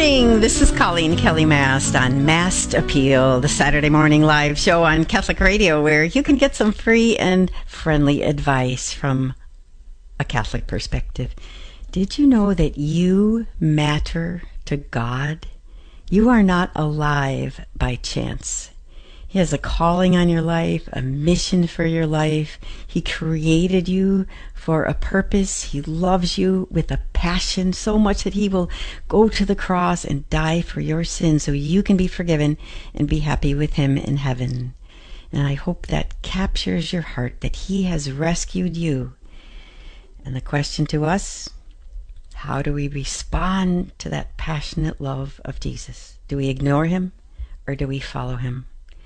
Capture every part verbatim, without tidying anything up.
morning. This is Colleen Kelly Mast on Mast Appeal, the Saturday morning live show on Catholic Radio where you can get some free and friendly advice from a Catholic perspective. Did you know that you matter to God? You are not alive by chance. He has a calling on your life, a mission for your life. He created you for a purpose. He loves you with a passion so much that he will go to the cross and die for your sins so you can be forgiven and be happy with him in heaven. And I hope that captures your heart, that he has rescued you. And the question to us, how do we respond to that passionate love of Jesus? Do we ignore him or do we follow him?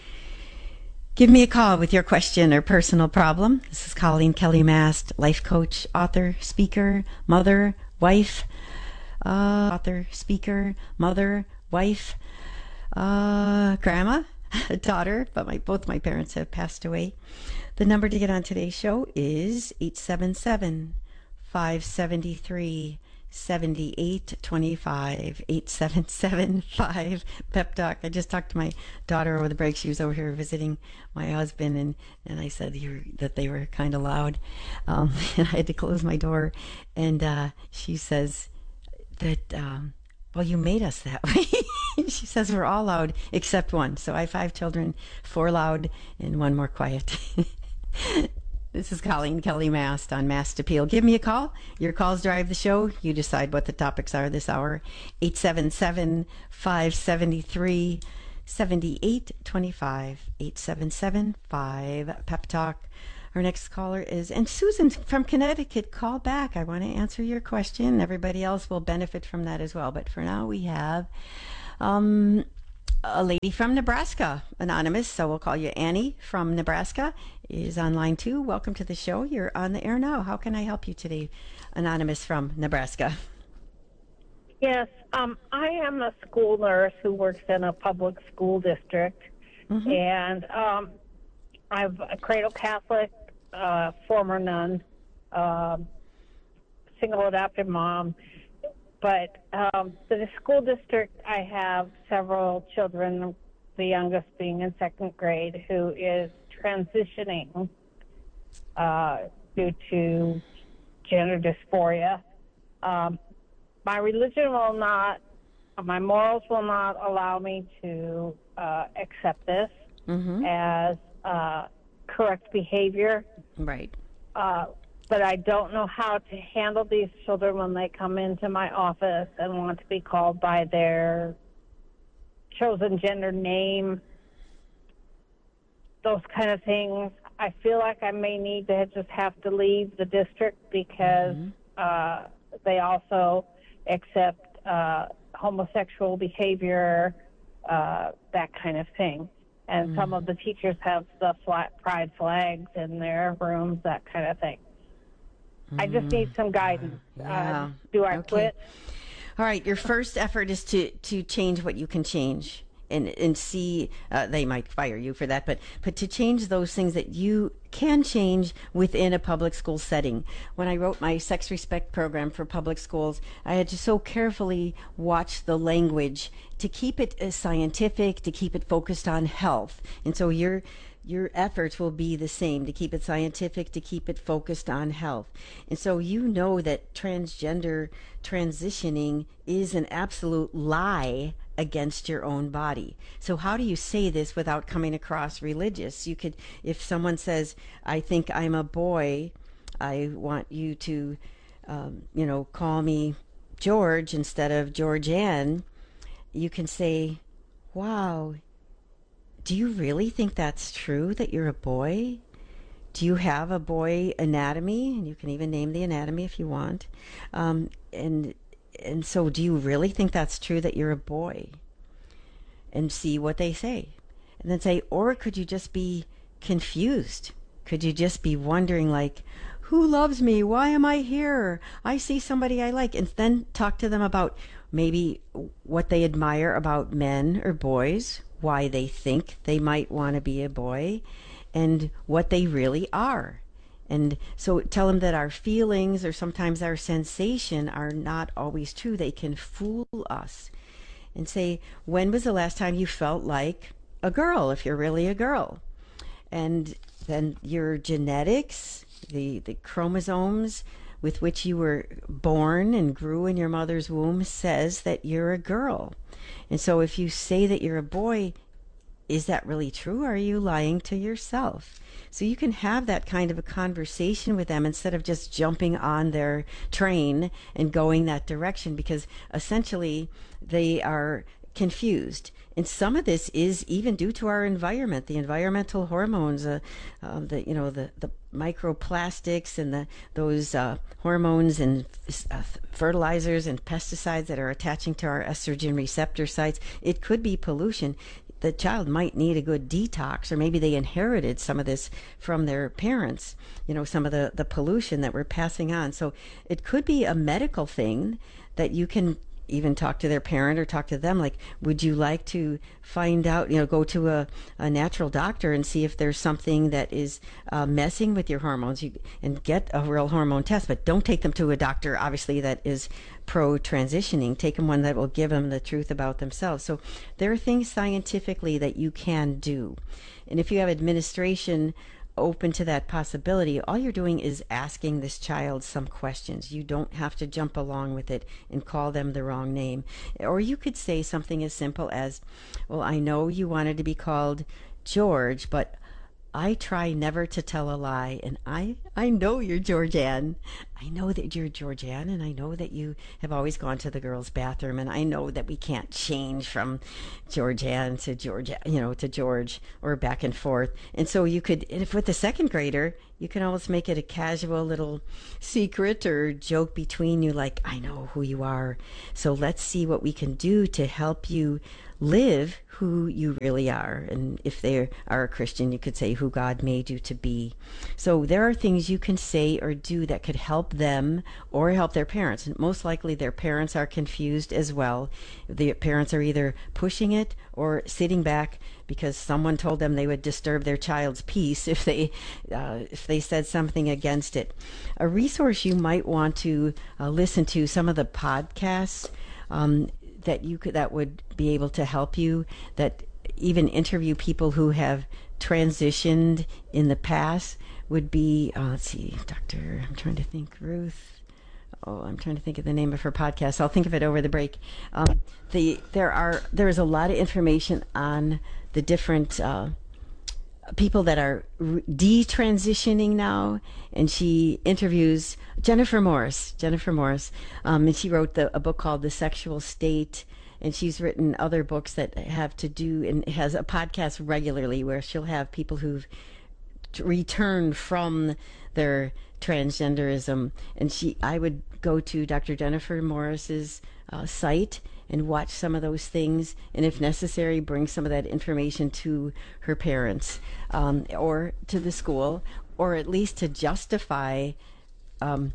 Give me a call with your question or personal problem. This is Colleen Kelly Mast, life coach, author, speaker, mother, wife, uh, author, speaker, mother, wife, uh, grandma, daughter, but my, both my parents have passed away. The number to get on today's show is eight seven seven, five seven three, seven eight two five, eight seven seven five pep talk. I just talked to my daughter over the break. She was over here visiting my husband, and and I said you that they were kind of loud, um, and I had to close my door. And uh, she says that um, well, you made us that way. She says we're all loud except one. So I have five children, four loud and one more quiet. This is Colleen Kelly Mast on Mast Appeal. Give me a call. Your calls drive the show. You decide what the topics are this hour. eight seven seven, five seven three, seven eight two five. eight seven seven five Pep Talk. Our next caller is, and Susan from Connecticut, call back. I want to answer your question. Everybody else will benefit from that as well. But for now, we have um, a lady from Nebraska, anonymous, so we'll call you Annie from Nebraska, is on line two. Welcome to the show. You're on the air now. How can I help you today, anonymous from Nebraska? Yes, um, I am a school nurse who works in a public school district, mm-hmm. and um, I'm a cradle Catholic, uh, former nun, uh, single adopted mom. But um, the school district, I have several children, the youngest being in second grade, who is transitioning uh, due to gender dysphoria. Um, my religion will not, my morals will not allow me to uh, accept this mm-hmm. as uh, correct behavior. Right. Uh, but I don't know how to handle these children when they come into my office and want to be called by their chosen gender name, those kind of things. I feel like I may need to just have to leave the district because mm-hmm. uh, they also accept uh, homosexual behavior, uh, that kind of thing. And mm-hmm. some of the teachers have the flat pride flags in their rooms, that kind of thing. I just need some guidance. Yeah. Uh, do I okay. quit? All right. Your first effort is to, to change what you can change, and and see. Uh, they might fire you for that, but but to change those things that you can change within a public school setting. When I wrote my sex respect program for public schools, I had to so carefully watch the language to keep it uh, scientific, to keep it focused on health, and so you're. Your efforts will be the same, to keep it scientific, to keep it focused on health. And so you know that transgender transitioning is an absolute lie against your own body. So how do you say this without coming across religious? You could, if someone says, I think I'm a boy, I want you to, um, you know, call me George instead of Georgianne, you can say, wow, do you really think that's true, that you're a boy? Do you have a boy anatomy? And you can even name the anatomy if you want. Um, and and so do you really think that's true, that you're a boy? And see what they say. And then say, or could you just be confused? Could you just be wondering, like, who loves me? Why am I here? I see somebody I like. And then talk to them about maybe what they admire about men or boys, why they think they might want to be a boy, and what they really are. And so tell them that our feelings or sometimes our sensation are not always true. They can fool us. and say, when was the last time you felt like a girl, if you're really a girl? And then your genetics, the, the chromosomes with which you were born and grew in your mother's womb says that you're a girl. And so if you say that you're a boy, is that really true? Or are you lying to yourself? So you can have that kind of a conversation with them instead of just jumping on their train and going that direction, because essentially they are confused. And some of this is even due to our environment, the environmental hormones, uh, uh, the you know the, the microplastics and the those uh, hormones and uh, fertilizers and pesticides that are attaching to our estrogen receptor sites. It could be pollution. The child might need a good detox, or maybe they inherited some of this from their parents, you know, some of the, the pollution that we're passing on. So it could be a medical thing that you can even talk to their parent or talk to them, like, would you like to find out, you know, go to a, a natural doctor and see if there's something that is uh, messing with your hormones, you, and get a real hormone test. But don't take them to a doctor, obviously, that is pro-transitioning. Take them one that will give them the truth about themselves. So there are things scientifically that you can do. And if you have administration open to that possibility, all you're doing is asking this child some questions. You don't have to jump along with it and call them the wrong name. Or you could say something as simple as, well, I know you wanted to be called George, but I try never to tell a lie, and I, I know you're Georgianne. I know that you're Georgianne, and I know that you have always gone to the girls' bathroom, and I know that we can't change from Georgianne to George, you know, to George, or back and forth. And so you could, if with the second grader, you can always make it a casual little secret or joke between you, like, I know who you are, so let's see what we can do to help you live who you really are. And if they are a Christian, you could say who God made you to be. So there are things you can say or do that could help them or help their parents. And most likely their parents are confused as well. The parents are either pushing it or sitting back because someone told them they would disturb their child's peace if they uh, if they said something against it. A resource you might want to uh, listen to, some of the podcasts um, that you could that would be able to help you, that even interview people who have transitioned in the past, would be uh, let's see, Doctor I'm trying to think, Ruth. Oh, I'm trying to think of the name of her podcast. I'll think of it over the break. Um, the there are there is a lot of information on the different uh, people that are re- detransitioning now, and she interviews Jennifer Morris. Jennifer Morris, um, and she wrote the, a book called The Sexual State, and she's written other books that have to do, and has a podcast regularly where she'll have people who've t- returned from their transgenderism. And she, I would go to Doctor Jennifer Morris's uh, site and watch some of those things, and if necessary, bring some of that information to her parents, um, or to the school, or at least to justify um,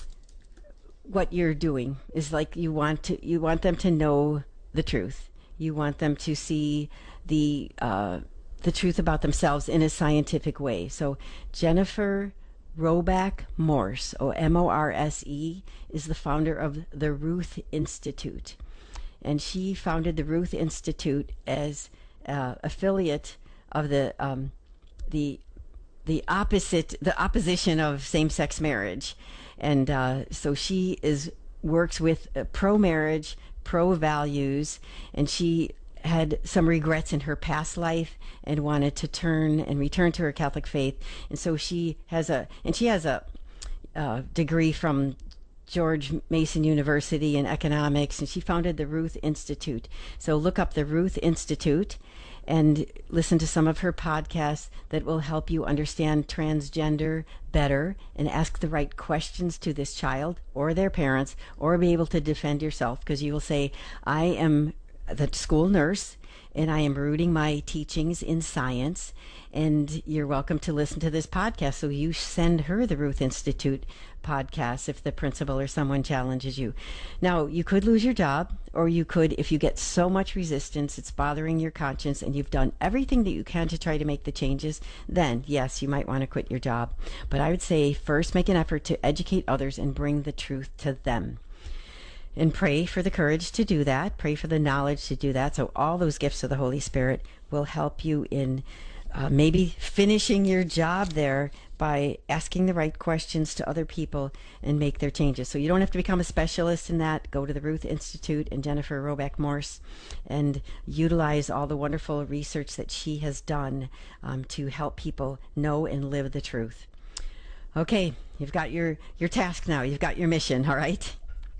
what you're doing. Is like you want to you want them to know the truth. You want them to see the uh, the truth about themselves in a scientific way. So Jennifer Roback Morse, or M O R S E, is the founder of the Ruth Institute. And she founded the Ruth Institute as uh, affiliate of the um, the the opposite the opposition of same-sex marriage, and uh, so she is works with uh, pro-marriage, pro-values, and she had some regrets in her past life and wanted to turn and return to her Catholic faith, and so she has a and she has a uh, degree from George Mason University in economics, and she founded the Ruth Institute. So look up the Ruth Institute and listen to some of her podcasts that will help you understand transgender better and ask the right questions to this child or their parents, or be able to defend yourself, because you will say, I am the school nurse and I am rooting my teachings in science, and you're welcome to listen to this podcast. So you send her the Ruth Institute podcast if the principal or someone challenges you. Now, you could lose your job, or you could, if you get so much resistance, it's bothering your conscience, and you've done everything that you can to try to make the changes, then yes, you might want to quit your job. But I would say first make an effort to educate others and bring the truth to them. and pray for the courage to do that. Pray for the knowledge to do that. So all those gifts of the Holy Spirit will help you in uh, maybe finishing your job there by asking the right questions to other people and make their changes. So you don't have to become a specialist in that. Go to the Ruth Institute and Jennifer Roback Morse and utilize all the wonderful research that she has done um, to help people know and live the truth. Okay, you've got your, your task now. You've got your mission, all right?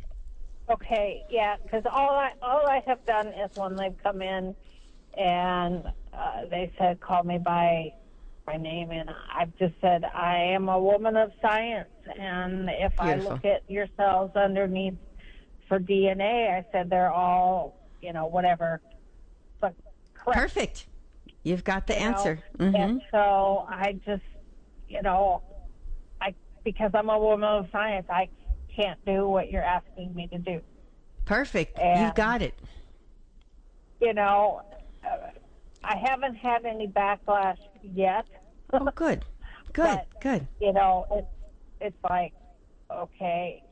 Okay, yeah, because all I, all I have done is when they've come in and uh, they said, call me by my name, and I've just said, I am a woman of science, and if Beautiful. I look at your cells underneath for D N A, I said they're all, you know, whatever, but correct. Perfect. You've got the you answer. Mm-hmm. And so I just, you know, I because I'm a woman of science, I can't do what you're asking me to do. Perfect. And, you've got it. You know, uh, I haven't had any backlash yet. Oh, good. Good, but, good. You know, it's, it's like, okay.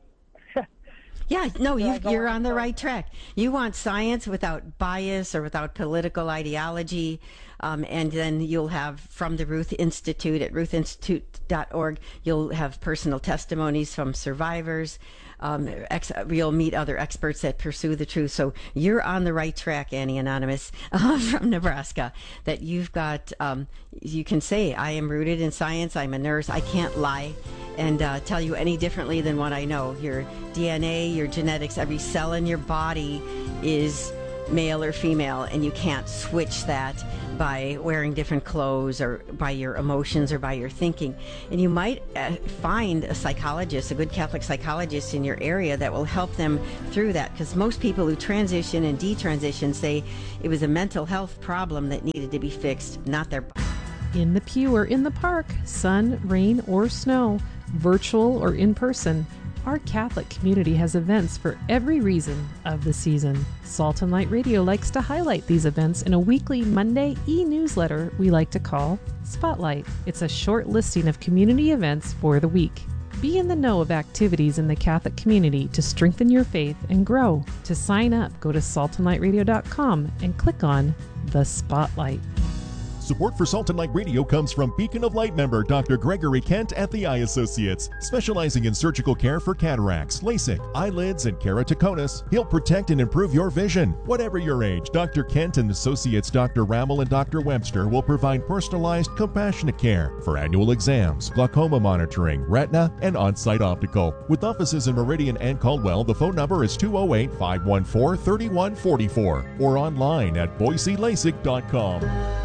Yeah, no, you, you're on the right track. You want science without bias or without political ideology, um, and then you'll have from the Ruth Institute at ruth institute dot org, you'll have personal testimonies from survivors. Um, ex- you'll meet other experts that pursue the truth. So you're on the right track, Annie Anonymous uh, from Nebraska, that you've got, um, you can say, I am rooted in science, I'm a nurse, I can't lie and uh, tell you any differently than what I know. Your D N A, your genetics, every cell in your body is male or female, and you can't switch that by wearing different clothes or by your emotions or by your thinking. And you might uh, find a psychologist, a good Catholic psychologist in your area that will help them through that, because most people who transition and detransition say it was a mental health problem that needed to be fixed, not their body. In the pew or in the park, sun, rain, or snow, virtual or in person, our Catholic community has events for every reason of the season. Salt and Light Radio likes to highlight these events in a weekly Monday e-newsletter we like to call Spotlight. It's a short listing of community events for the week. Be in the know of activities in the Catholic community to strengthen your faith and grow. To sign up, go to salt and light radio dot com and click on the Spotlight. Support for Salt and Light Radio comes from Beacon of Light member Doctor Gregory Kent at the Eye Associates. Specializing in surgical care for cataracts, LASIK, eyelids, and keratoconus, he'll protect and improve your vision. Whatever your age, Doctor Kent and Associates Doctor Rammel and Doctor Webster will provide personalized, compassionate care for annual exams, glaucoma monitoring, retina, and on-site optical. With offices in Meridian and Caldwell, the phone number is two oh eight, five one four, three one four four or online at boise lasik dot com.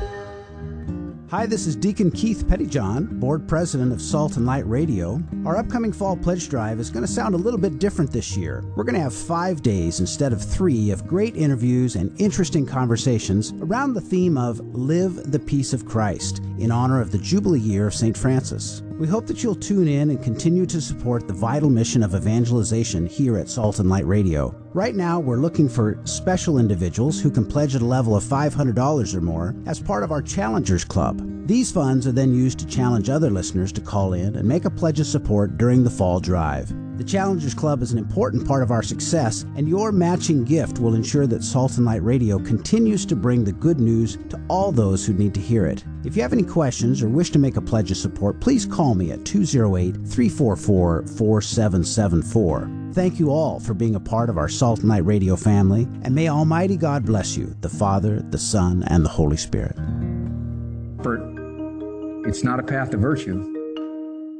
Hi, this is Deacon Keith Pettyjohn, Board President of Salt and Light Radio. Our upcoming Fall Pledge Drive is going to sound a little bit different this year. We're going to have five days instead of three of great interviews and interesting conversations around the theme of Live the Peace of Christ in honor of the Jubilee year of Saint Francis. We hope that you'll tune in and continue to support the vital mission of evangelization here at Salt and Light Radio. Right now, we're looking for special individuals who can pledge at a level of five hundred dollars or more as part of our Challengers Club. These funds are then used to challenge other listeners to call in and make a pledge of support during the fall drive. The Challengers Club is an important part of our success, and your matching gift will ensure that Salt and Light Radio continues to bring the good news to all those who need to hear it. If you have any questions or wish to make a pledge of support, please call me at two oh eight, three four four, four seven seven four. Thank you all for being a part of our Salt and Light Radio family, and may Almighty God bless you, the Father, the Son, and the Holy Spirit. It's not a path to virtue.